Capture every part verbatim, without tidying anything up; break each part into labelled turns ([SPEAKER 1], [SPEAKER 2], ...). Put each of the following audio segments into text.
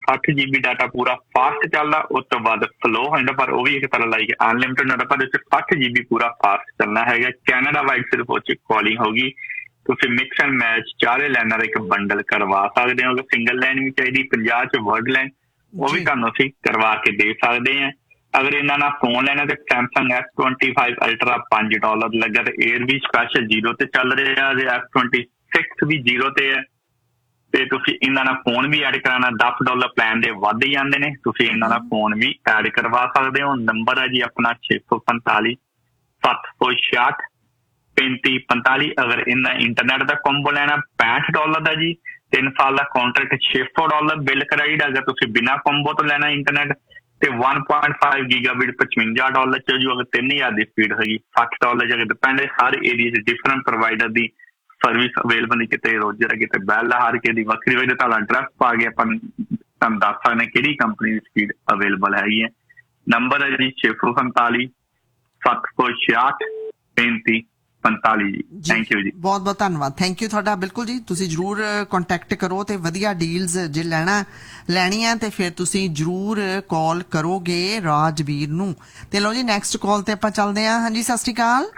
[SPEAKER 1] सठ G B data पूरा fast चलता, उस तो बाद स्लो हो जाता, पर वो भी एक तरह लाइक अनलिमिटेड होता, पर सठ जी बी पूरा फास्ट चलना है। कैनेडा वाइड सिर्फ उस कॉलिंग होगी। तुसीं मिक्स एंड मैच चारे लाइनां दा एक बंडल करवा सकते हो। अगर सिंगल लाइन भी चाहिए पंजाह च वर्ड लाइन, वो भी तुहानूं असीं करवा के दे सकते हैं। अगर इन्होंने फोन लेना तो Samsung S twenty five ultra पांच डॉलर लगा, तो एयर भी स्पैशल जीरो ते चल रहा है, एस ट्वेंटी सिक्स भी जीरो ते है। ते तुसीं इन्हां नाल फोन भी ऐड कराना, दस डॉलर प्लान दे वध ही जांदे ने, तुसीं इन्हां नाल फोन भी ऐड करवा सकते हो। नंबर है जी अपना छे सौ पंताली सत्त सौ छियाठ पैंती पंताली। अगर इन्ना इंटरनेट का कॉम्बो लेना पैंठ डॉलर का जी, तीन साल का कॉन्ट्रैक्ट छे सौ डॉलर बिल कराइड। अगर तुसीं बिना कॉम्बो तो लेना इंटरनेट तो one point five gigabit पचवंजा dollar चल जू। अगर तीन हज़ार की स्पीड होगी सठ डॉलर अगर डिपेंड हर एरिया डिफरेंट प्रोवाइडर की सर्विस अवेलेबल, कितने रोजर है, कितने बैल है, हर किसी वक्री वजह तुहाडा एड्रैस पा के अपन तुहानूं दस सकते हैं किहड़ी कंपनी की स्पीड अवेलेबल हैगी है। नंबर है जी छे सौ संताली सत्त सौ छियाठ पैंती पंताली जी। थैंक यू जी,
[SPEAKER 2] बहुत बहुत धन्यवाद, थैंक यू तुहाडा। बिल्कुल जी, तुसीं जरूर कॉन्टैक्ट करो तो वधिया डील्स जे लैना लैनी है तो फिर तुसीं जरूर कॉल करोगे राजवीर नूं। ते लो जी नैक्सट कॉल ते आपां चलदे हां। हाँ जी सत श्री अकाल।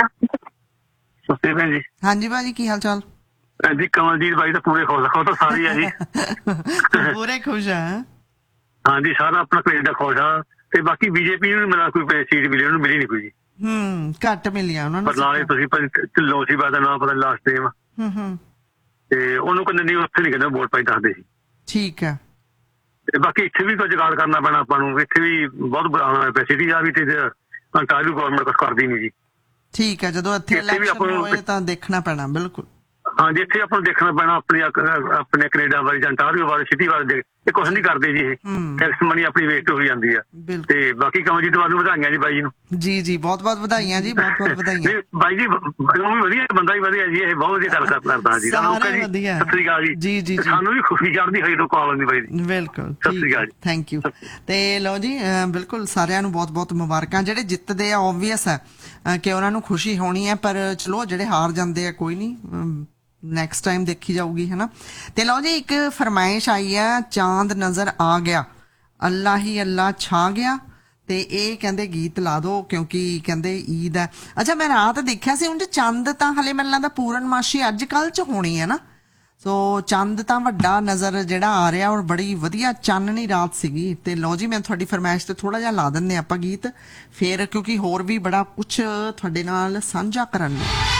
[SPEAKER 3] जी
[SPEAKER 2] हाँ जी भाजी की हाल चाल
[SPEAKER 3] जी? कमलजीत भाई तो पूरे खुश रखो तो सारी है जी
[SPEAKER 2] पूरे खुश है।
[SPEAKER 3] हाँ जी, सारा अपना कनेडा खुश है। ते बाकी बीजेपी ਨੂੰ ਮਿਲਾ ਕੋਈ ਸੀਟ ਮਿਲੀ, ਉਹਨੂੰ ਮਿਲੀ ਨਹੀਂ ਕੋਈ ਜੀ।
[SPEAKER 2] ਹੂੰ ਘੱਟ ਮਿਲੀਆਂ ਉਹਨਾਂ ਨੂੰ।
[SPEAKER 3] ਬਦਲਾਅ ਤੁਸੀਂ ਢਿੱਲੋਂ ਸੀ ਬਾਦ ਨਾ ਪਤਾ ਲਾਸਟ ਟਾਈਮ।
[SPEAKER 2] ਹੂੰ ਹੂੰ
[SPEAKER 3] ਤੇ ਉਹਨੂੰ ਕਹਿੰਦੇ ਨਹੀਂ, ਉੱਥੇ ਨਹੀਂ ਕਹਿੰਦੇ ਵੋਟ ਪਾਈ ਦੱਸਦੇ ਸੀ।
[SPEAKER 2] ਠੀਕ ਹੈ।
[SPEAKER 3] ਤੇ ਬਾਕੀ ਇੱਥੇ ਵੀ ਕੋਈ ਜੁਗਾੜ ਕਰਨਾ ਪੈਣਾ ਆਪਾਂ ਨੂੰ। ਇੱਥੇ ਵੀ ਬਹੁਤ ਬੁਰਾ ਹੋਇਆ ਪਿਆ, ਸਿਟੀ ਦਾ ਵੀ ਤੇ ਅੰਟਾਰੀਓ ਗਵਰਨਮੈਂਟ ਕੁਛ ਕਰਦੀ ਨਹੀਂ ਜੀ।
[SPEAKER 2] ਠੀਕ ਹੈ, ਜਦੋਂ ਇੱਥੇ ਇਲੈਕਸ਼ਨ ਹੋਏ ਤਾਂ ਦੇਖਣਾ ਪੈਣਾ। ਬਿਲਕੁਲ
[SPEAKER 3] हाँ जी, इत्थे आपां नूं देखना पैना अपने अपने कनेडा बारे, अंटारियो बारे, सिटी बारे। ये कुछ नहीं करते जी, टैक्स मनी अपनी वेस्ट हो जाती है। ते बाकी कमलजीत वाल नूं वधाइयां जी बाई जी नूं।
[SPEAKER 2] जी जी बहुत बहुत वधाइयां जी, बहुत बहुत वधाइयां
[SPEAKER 3] बाई जी। वो भी वधिया बंदा ही वधिया जी, ये बहुत वधिया गल करदा जी।
[SPEAKER 2] सारे वधिया।
[SPEAKER 3] सत श्री अकाल जी।
[SPEAKER 2] जी जी जी,
[SPEAKER 3] सानूं भी खुशी चढ़दी होई तो कॉल आउंदी बाई जी।
[SPEAKER 2] बिल्कुल
[SPEAKER 3] सत श्री अकाल जी,
[SPEAKER 2] थैंक यू। ते लो जी बिल्कुल सारिਆਂ ਨੂੰ बहुत बहुत मुबारकां। ਜਿਹੜੇ ਜਿੱਤਦੇ ਆ ਓਬਵੀਅਸ ਹੈ ਕਿ ਉਹਨਾਂ ਨੂੰ ਖੁਸ਼ੀ ਹੋਣੀ ਹੈ, ਪਰ ਚਲੋ ਜਿਹੜੇ ਹਾਰ ਜਾਂਦੇ ਆ ਕੋਈ ਨਹੀਂ, ਨੈਕਸਟ ਟਾਈਮ ਦੇਖੀ ਜਾਊਗੀ, ਹੈ ਨਾ। ਤੇ ਲਓ ਜੀ ਇੱਕ ਫਰਮਾਇਸ਼ ਆਈ ਆ, ਚਾਂਦ ਨਜ਼ਰ ਆ ਗਿਆ ਅੱਲਾ ਹੀ ਅੱਲਾ ਛਾ ਗਿਆ, ਤੇ ਇਹ ਕਹਿੰਦੇ ਗੀਤ ਲਾ ਦੋ ਕਿਉਂਕਿ ਕਹਿੰਦੇ ਈਦ ਹੈ। ਅੱਛਾ ਮੈਂ ਰਾਤ ਦੇਖਿਆ ਸੀ ਉਂਝ ਚੰਦ ਤਾਂ ਹਲੇ ਮੈਨੂੰ ਲੱਗਦਾ ਪੂਰਨਮਾਸ਼ੀ ਅੱਜ ਕੱਲ੍ਹ 'ਚ ਹੋਣੀ ਹੈ ਨਾ। ਸੋ ਚੰਦ ਤਾਂ ਵੱਡਾ ਨਜ਼ਰ ਜਿਹੜਾ ਆ ਰਿਹਾ ਔਰ ਬੜੀ ਵਧੀਆ ਚਾਨਣੀ ਰਾਤ ਸੀਗੀ। ਤੇ ਲਓ ਜੀ ਮੈਂ ਤੁਹਾਡੀ ਫਰਮਾਇਸ਼ ਤੇ ਥੋੜਾ ਜਿਹਾ ਲਾ ਦਿੰਦੇ ਆਪਾਂ ਗੀਤ ਫਿਰ, ਕਿਉਂਕਿ ਹੋਰ ਵੀ ਬੜਾ ਕੁਛ ਤੁਹਾਡੇ ਨਾਲ ਸਾਂਝਾ ਕਰਨ ਨੂੰ।